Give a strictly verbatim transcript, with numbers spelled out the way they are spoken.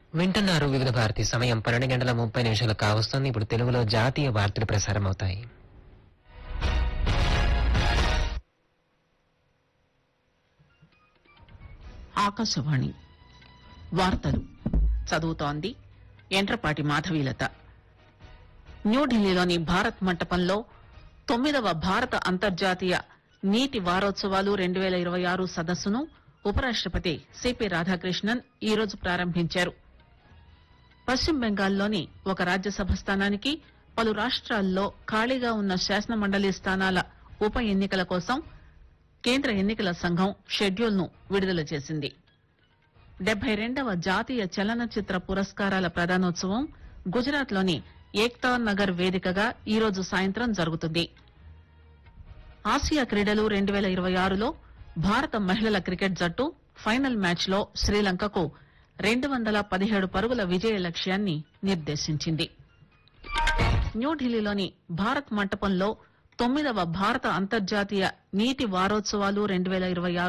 వింటున్నారు వివిధ భారతి సమయం పన్నెండు గంటల ముప్పై నిమిషాలు కావస్తుంది. ఇప్పుడు తెలుగులో జాతీయ వార్తలు ప్రసారం అవుతాయి. ఆకాశవాణి వార్తలు చదువుతోంది ఎంట్రపాటి మాధవీలత. న్యూఢిల్లీలోని భారత్ మంటపంలో తొమ్మిదవ భారత అంతర్జాతీయ నీటి వారోత్సవాలు రెండు పేల ఇరవై ఆరు సదస్సును ఉపరాష్టపతి సిపి రాధాకృష్ణన్ ఈరోజు ప్రారంభించారు. పశ్చిమ బెంగాల్లోని ఒక రాజ్యసభ స్థానానికి పలు రాష్ట్రాల్లో ఖాళీగా ఉన్న శాసనమండలి స్థానాల ఉప ఎన్నికల కోసం కేంద్ర ఎన్నికల సంఘం షెడ్యూల్ ను విడుదల చేసింది. డెబ్బై రెండవ జాతీయ చలనచిత్ర పురస్కారాల ప్రదానోత్సవం గుజరాత్ లోని ఏక్తా నగర్ వేదికగా ఈరోజు సాయంత్రం జరుగుతుంది. ఆసియా క్రీడలు రెండు పేల ఇరవై ఆరులో భారత మహిళల క్రికెట్ జట్టు ఫైనల్ మ్యాచ్ లో శ్రీలంకకు రెండు వందల పదిహేడు పరుగుల విజయ లక్ష్యాన్ని నిర్దేశించింది. న్యూఢిల్లీలోని భారత్ మంటపంలో తొమ్మిదవ భారత అంతర్జాతీయ నీటి వారోత్సవాలు రెండు పేల ఇరవై ఆరు